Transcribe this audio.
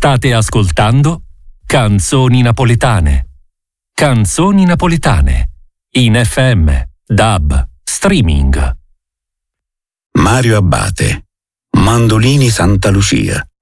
State ascoltando Canzoni Napoletane. Canzoni Napoletane. In FM, DAB, streaming. Mario Abbate, Mandolini Santa Lucia.